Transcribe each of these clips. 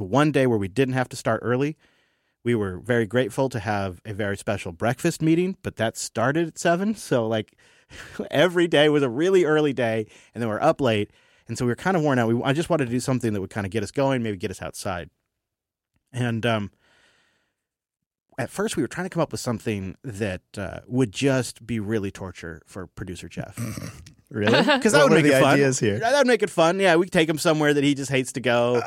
one day where we didn't have to start early. We were very grateful to have a very special breakfast meeting, but that started at 7. So like every day was a really early day, and then we're up late. And so we were kind of worn out. I just wanted to do something that would kind of get us going, maybe get us outside. And at first we were trying to come up with something that would just be really torture for producer Jeff. Really? Because that would make it fun. Ideas here? That would make it fun. Yeah, we could take him somewhere that he just hates to go,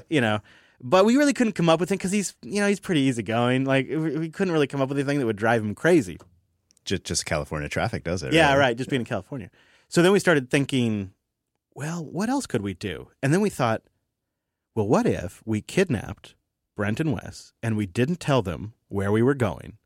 But we really couldn't come up with it because he's pretty easygoing. Like, we couldn't really come up with anything that would drive him crazy. Just California traffic does it. Yeah, really. right. Just being in California. So then we started thinking, well, what else could we do? And then we thought, well, what if we kidnapped Brent and Wes and we didn't tell them where we were going?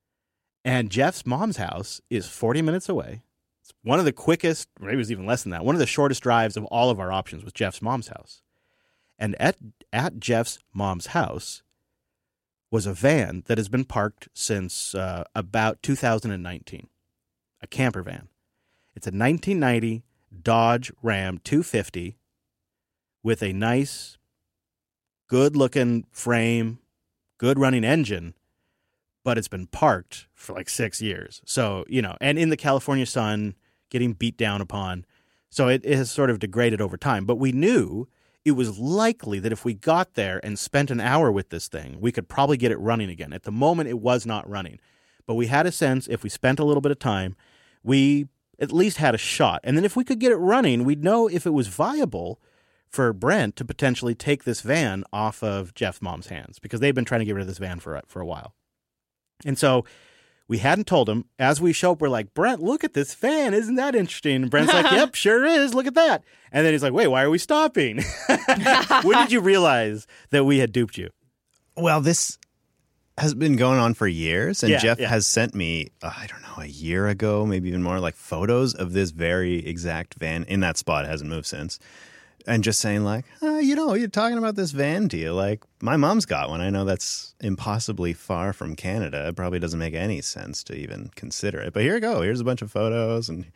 And Jeff's mom's house is 40 minutes away. It's one of the quickest, maybe it was even less than that, one of the shortest drives of all of our options was Jeff's mom's house. And at Jeff's mom's house was a van that has been parked since about 2019, a camper van. It's a 1990 Dodge Ram 250 with a nice, good-looking frame, good-running engine, but it's been parked for like 6 years. So, and in the California sun, getting beat down upon. So it has sort of degraded over time. But we knew it was likely that if we got there and spent an hour with this thing, we could probably get it running again. At the moment, it was not running. But we had a sense if we spent a little bit of time, we at least had a shot. And then if we could get it running, we'd know if it was viable for Brent to potentially take this van off of Jeff's mom's hands, because they've been trying to get rid of this van for a while. And so we hadn't told him. As we show up, we're like, Brent, look at this van. Isn't that interesting? And Brent's like, yep, sure is. Look at that. And then he's like, wait, why are we stopping? When did you realize that we had duped you? Well, this has been going on for years, and Jeff has sent me, I don't know, a year ago, maybe even more, like photos of this very exact van in that spot. It hasn't moved since. And just saying like, you're talking about this van deal. Like, my mom's got one. I know that's impossibly far from Canada. It probably doesn't make any sense to even consider it. But here you go. Here's a bunch of photos. And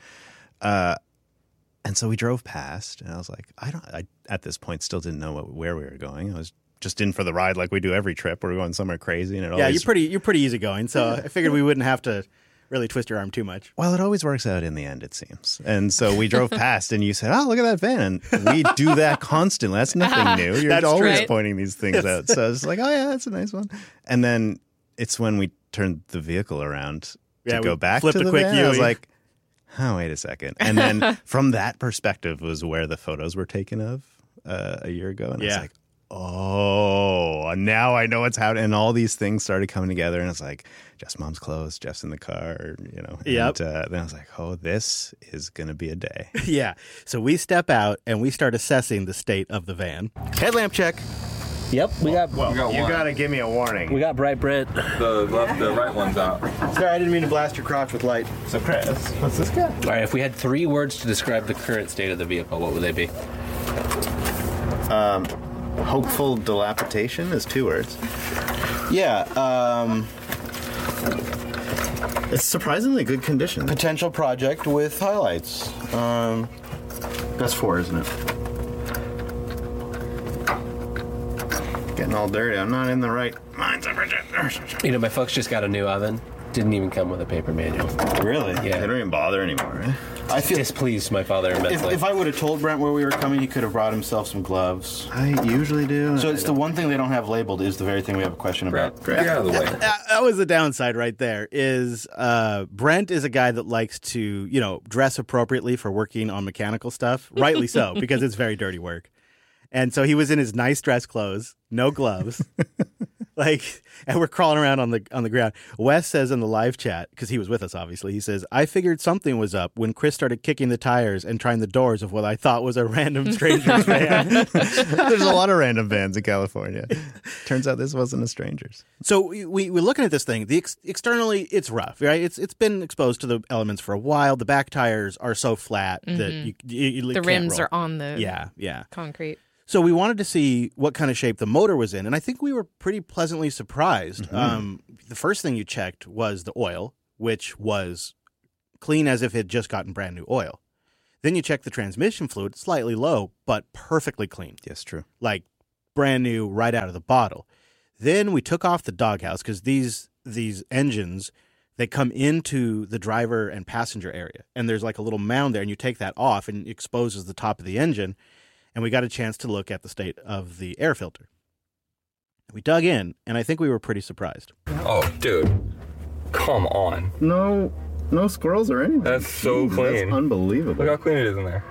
so we drove past, and I was like, I at this point still didn't know where we were going. I was just in for the ride like we do every trip. We're going somewhere crazy. And you're pretty easygoing. So I figured we wouldn't have to really twist your arm too much. Well, it always works out in the end, it seems. And so we drove past, and you said, oh, look at that van. And we do that constantly. That's nothing new. You're That's always right. pointing these things out. So I was like, oh, yeah, that's a nice one. And then it's when we turned the vehicle around to go back to the van. I was like, oh, wait a second. And then from that perspective was where the photos were taken of a year ago. And I was like, oh, now I know what's happening. And all these things started coming together, and it's like, Jeff's mom's clothes, Jeff's in the car, Yep. And then I was like, oh, this is going to be a day. Yeah. So we step out, and we start assessing the state of the van. Headlamp check. Yep, we got You got to give me a warning. we got bright Brent. The right one's out. Sorry, I didn't mean to blast your crotch with light. So, Chris, what's this guy? All right, if we had 3 words to describe the current state of the vehicle, what would they be? Hopeful dilapidation is 2 words. Yeah. It's surprisingly good condition. Potential project with highlights. That's 4, isn't it? Getting all dirty. I'm not in the right mind temperature. My folks just got a new oven. Didn't even come with a paper manual. Really? Yeah. They don't even bother anymore, right? I feel Displeased my father immensely. if I would have told Brent where we were coming, he could have brought himself some gloves. I usually do. So it's the one thing they don't have labeled is the very thing we have a question about. Get out of the way. That was the downside right there. Is Brent is a guy that likes to dress appropriately for working on mechanical stuff. Rightly so, because it's very dirty work. And so he was in his nice dress clothes, no gloves. And we're crawling around on the ground. Wes says in the live chat, because he was with us, obviously, he says, I figured something was up when Chris started kicking the tires and trying the doors of what I thought was a random stranger's van. There's a lot of random vans in California. Turns out this wasn't a stranger's. So we're looking at this thing. Externally, it's rough, right? It's been exposed to the elements for a while. The back tires are so flat that you The can't rims roll. are on the Yeah. concrete. So we wanted to see what kind of shape the motor was in, and I think we were pretty pleasantly surprised. The first thing you checked was the oil, which was clean as if it had just gotten brand new oil. Then you checked the transmission fluid, slightly low, but perfectly clean. Yes, true. Like brand new right out of the bottle. Then we took off the doghouse because these engines, they come into the driver and passenger area, and there's like a little mound there, and you take that off and it exposes the top of the engine, and we got a chance to look at the state of the air filter. We dug in, and I think we were pretty surprised. Oh, dude. Come on. No squirrels or anything. That's so clean. That's unbelievable. Look how clean it is in there.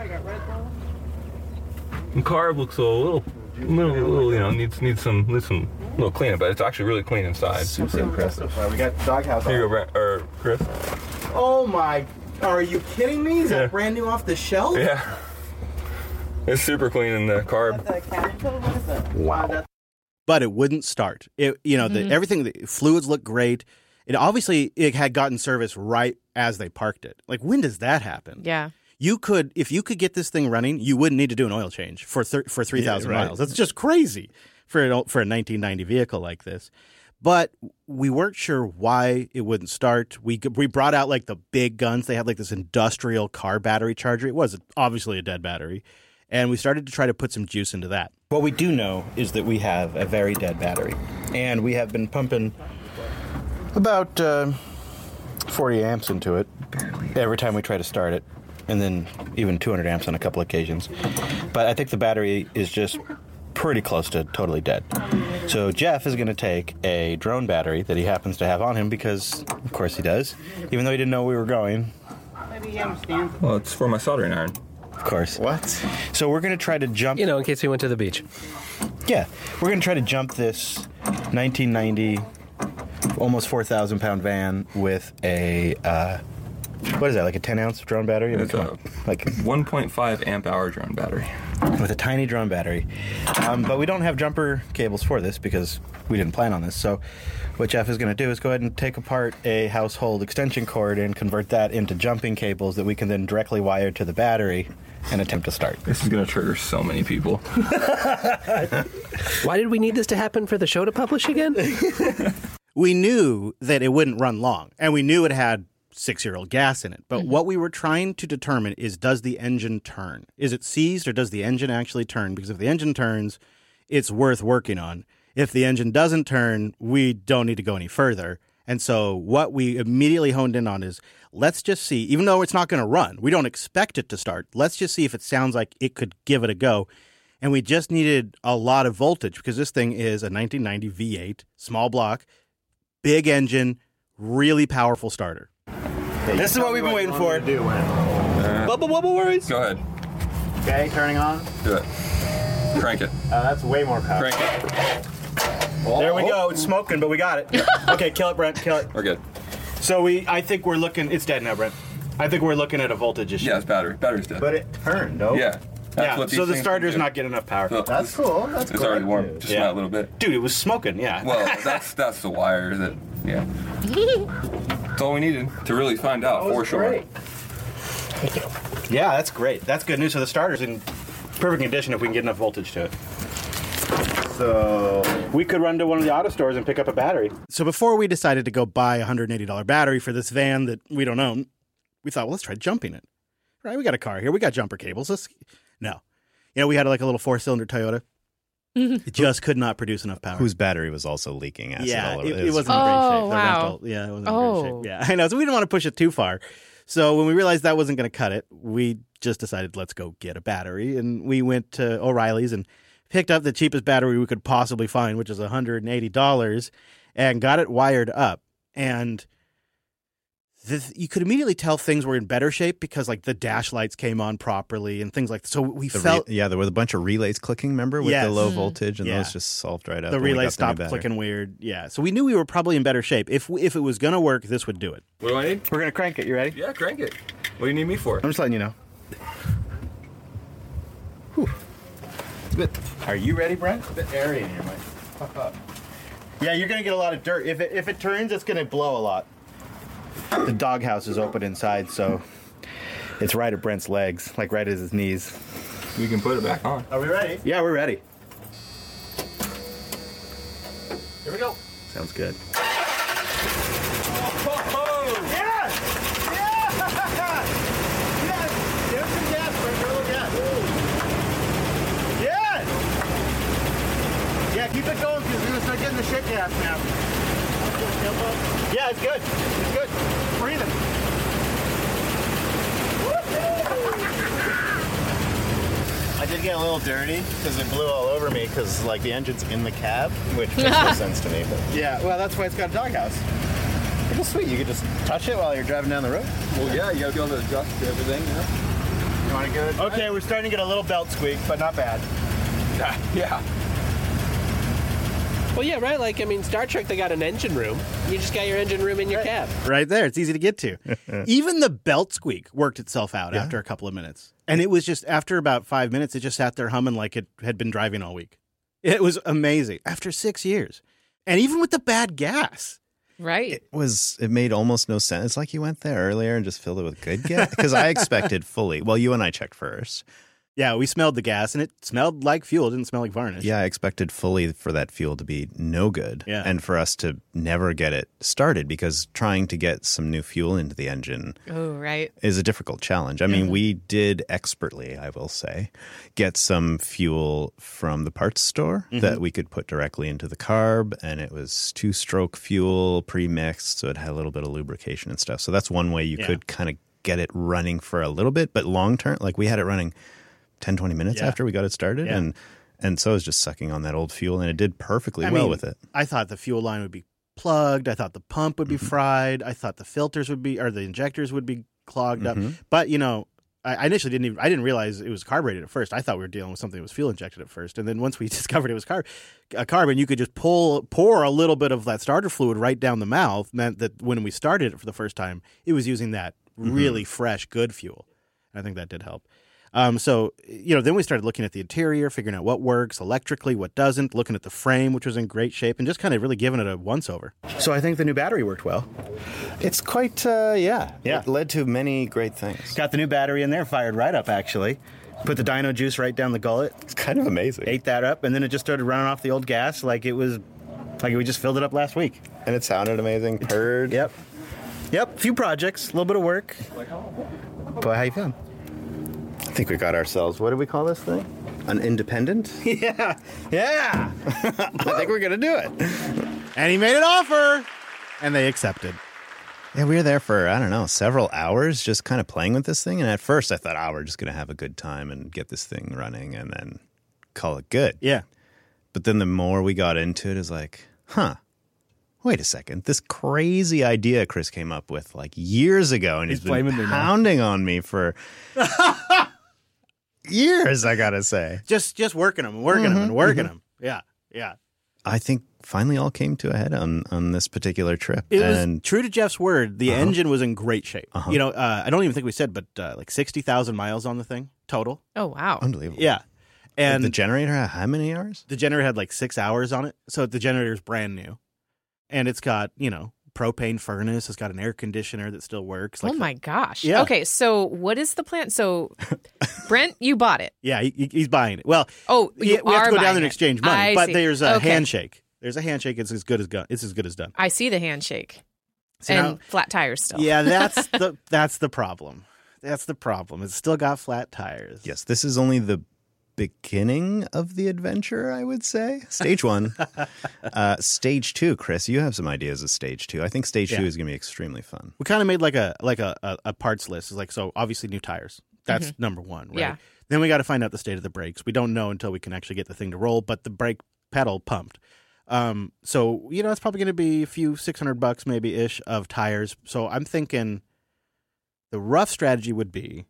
The carb looks a little, needs some little cleanup, but it's actually really clean inside. Super impressive. All right, we got the doghouse. Here you go, Brent, or Chris. Oh my! Are you kidding me? Is that brand new off the shelf? Yeah. It's super clean in the carb. Wow. But it wouldn't start. Everything, the fluids looked great. It had gotten service right as they parked it. Like, when does that happen? Yeah. If you could get this thing running, you wouldn't need to do an oil change for 3,000 miles. That's just crazy for a 1990 vehicle like this. But we weren't sure why it wouldn't start. We brought out like the big guns. They had like this industrial car battery charger. It was obviously a dead battery. And we started to try to put some juice into that. What we do know is that we have a very dead battery. And we have been pumping about 40 amps into it every time we try to start it. And then even 200 amps on a couple occasions. But I think the battery is just pretty close to totally dead. So Jeff is going to take a drone battery that he happens to have on him because, of course, he does, even though he didn't know we were going. Well, it's for my soldering iron. Of course. What? So we're going to try to jump... in case we went to the beach. Yeah. We're going to try to jump this 1990, almost 4,000-pound van with a... what is that, like a 10-ounce drone battery? It's a 1.5 amp-hour drone battery. With a tiny drone battery. But we don't have jumper cables for this because we didn't plan on this. So what Jeff is going to do is go ahead and take apart a household extension cord and convert that into jumping cables that we can then directly wire to the battery and attempt to start. This is going to trigger so many people. Why did we need this to happen for the show to publish again? We knew that it wouldn't run long, and we knew it had 6-year-old gas in it. But what we were trying to determine is, does the engine turn? Is it seized, or does the engine actually turn? Because if the engine turns, it's worth working on. If the engine doesn't turn, we don't need to go any further. And so what we immediately honed in on is, let's just see, even though it's not going to run, we don't expect it to start. Let's just see if it sounds like it could give it a go. And we just needed a lot of voltage because this thing is a 1990 V8, small block, big engine, really powerful starter. This is what we've been waiting for. Bubble worries. Go ahead. Okay, turning on. Do it. Crank it. That's way more power. Crank it. There we go. It's smoking, but we got it. Okay, kill it, Brent. Kill it. We're good. So I think we're looking. It's dead now, Brent. I think we're looking at a voltage issue. Yeah, it's battery. Battery's dead. But it turned, no? Yeah. So the starter's not getting enough power. So That's cool. That's it's already warm. Just not a little bit. Dude, it was smoking. Yeah. Well, that's the wire that. Yeah. That's all we needed to really find out for sure. Great. Yeah, that's great. That's good news. So the starter's in perfect condition if we can get enough voltage to it. So we could run to one of the auto stores and pick up a battery. So before we decided to go buy a $180 battery for this van that we don't own, we thought, well, let's try jumping it. Right? We got a car here. We got jumper cables. No. We had like a little 4-cylinder Toyota. It just could not produce enough power. Whose battery was also leaking acid all over it wasn't in great shape. The rental, it wasn't in great shape. Yeah, I know. So we didn't want to push it too far. So when we realized that wasn't going to cut it, we just decided, let's go get a battery. And we went to O'Reilly's and picked up the cheapest battery we could possibly find, which is $180, and got it wired up. And you could immediately tell things were in better shape because like the dash lights came on properly and things like that. So we felt... there were a bunch of relays clicking, remember, with the low voltage, and those just solved right up. The relay stopped clicking weird. Yeah. So we knew we were probably in better shape. If it was going to work, this would do it. What do I need? We're going to crank it. You ready? Yeah, crank it. What do you need me for? I'm just letting you know. Whew. Are you ready, Brent? It's a bit airy in here, Mike. Puff up. Yeah, you're going to get a lot of dirt. If it turns, it's going to blow a lot. The doghouse is open inside, so it's right at Brent's legs, like right at his knees. We can put it back on. Are we ready? Yeah, we're ready. Here we go. Sounds good. Yes! Yeah! Yes! Give some gas, Brent. Give a little gas. Yes! Keep it going because we're going to start getting the shit gas now. Yeah, it's good. It's good. It's breathing. I did get a little dirty because it blew all over me because, like, the engine's in the cab, which makes no sense to me. But yeah, well, that's why it's got a doghouse. It's just sweet. You could just touch it while you're driving down the road. Well, yeah, you got to be able to adjust to everything, you know? You want to get it? Okay, we're starting to get a little belt squeak, but not bad. Yeah. Well, yeah, right. Like, I mean, Star Trek, they got an engine room. You just got your engine room in your cab. Right there. It's easy to get to. Even the belt squeak worked itself out after a couple of minutes. And it was just, after about 5 minutes, it just sat there humming like it had been driving all week. It was amazing. After 6 years. And even with the bad gas. Right. It made almost no sense. It's like you went there earlier and just filled it with good gas. Because I expected fully. Well, you and I checked first. Yeah, we smelled the gas, and it smelled like fuel. It didn't smell like varnish. Yeah, I expected fully for that fuel to be no good. Yeah. And for us to never get it started, because trying to get some new fuel into the engine is a difficult challenge. I mean, we did expertly, I will say, get some fuel from the parts store that we could put directly into the carb, and it was 2-stroke fuel pre-mixed, so it had a little bit of lubrication and stuff. So that's one way you could kind of get it running for a little bit, but long term, like we had it running 10, 20 minutes after we got it started. Yeah. And so it was just sucking on that old fuel, and it did perfectly well with it. I thought the fuel line would be plugged. I thought the pump would be fried. I thought the filters would be, or the injectors would be clogged up. But, you know, I initially didn't realize it was carbureted at first. I thought we were dealing with something that was fuel injected at first. And then once we discovered it was carbon, you could just pour a little bit of that starter fluid right down the mouth. Meant that when we started it for the first time, it was using that really fresh, good fuel. And I think that did help. So, you know, then we started looking at the interior, figuring out what works electrically, what doesn't, looking at the frame, which was in great shape, and just kind of really giving it a once-over. So I think the new battery worked well. It's quite, It led to many great things. Got the new battery in there, fired right up, actually. Put the dyno juice right down the gullet. It's kind of amazing. Ate that up, and then it just started running off the old gas like we just filled it up last week. And it sounded amazing. Purred. Yep. A few projects, a little bit of work. Boy, how you feeling? I think we got ourselves, what do we call this thing? An independent? Yeah. I think we're going to do it. And he made an offer, and they accepted. Yeah, we were there for, I don't know, several hours just kind of playing with this thing. And at first I thought, we're just going to have a good time and get this thing running and then call it good. Yeah. But then the more we got into it, is like, wait a second. This crazy idea Chris came up with like years ago, and he's been pounding on me for years, I gotta say. Just working them. Yeah. I think finally all came to a head on this particular trip. It was true to Jeff's word. The engine was in great shape. You know, I don't even think we said, but like 60,000 miles on the thing total. Oh, wow. Unbelievable. Yeah. And the generator had how many hours? The generator had like 6 hours on it. So the generator's brand new. And it's got, you know, propane furnace. It's got an air conditioner that still works. Like my gosh. Yeah. Okay, so what is the plan? So, Brent, you bought it. Yeah, he's buying it. Well, we have to go down there and exchange money. But there's a handshake. There's a handshake. It's as good as done. I see the handshake. So and now, flat tires still. Yeah, that's the problem. That's the problem. It's still got flat tires. Yes, this is only the beginning of the adventure, I would say. Stage 1. Stage 2, Chris, you have some ideas of stage 2. I think stage 2 is going to be extremely fun. We kind of made like a parts list. It's like, so obviously new tires. That's number one, right? Yeah. Then we got to find out the state of the brakes. We don't know until we can actually get the thing to roll, but the brake pedal pumped. So, you know, it's probably going to be a few $600 maybe ish of tires. So I'm thinking the rough strategy would be,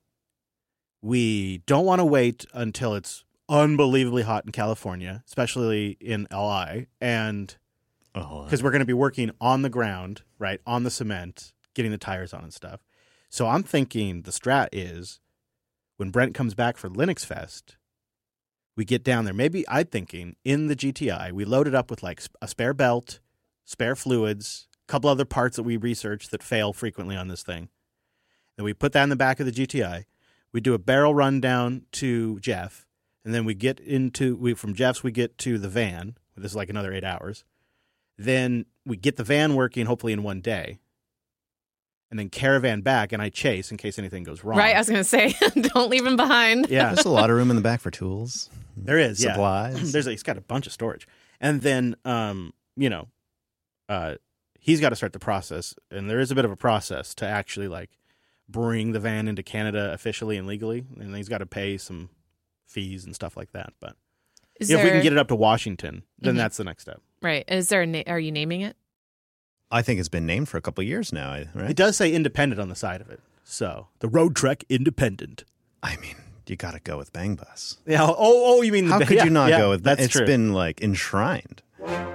we don't want to wait until it's unbelievably hot in California, especially in LI, and because we're going to be working on the ground, right, on the cement, getting the tires on and stuff. So I'm thinking the strat is, when Brent comes back for Linux Fest, we get down there. Maybe I'm thinking in the GTI, we load it up with like a spare belt, spare fluids, a couple other parts that we research that fail frequently on this thing. Then we put that in the back of the GTI. We do a barrel run down to Jeff, and then from Jeff's we get to the van. This is like another 8 hours. Then we get the van working, hopefully in one day, and then caravan back, and I chase in case anything goes wrong. Right, I was going to say, don't leave him behind. Yeah, there's a lot of room in the back for tools. There is, supplies. Yeah. He's got a bunch of storage. And then, he's got to start the process, and there is a bit of a process to actually like bring the van into Canada officially and legally, and he's got to pay some fees and stuff like that. But if we can get it up to Washington, then that's the next step. Right. Is there are you naming it? I think it's been named for a couple of years now, right? It does say independent on the side of it. So the Road Trek Independent. I mean, you got to go with Bang Bus. Yeah. Oh, you mean how could you not go with that? That's It's true. Been like enshrined.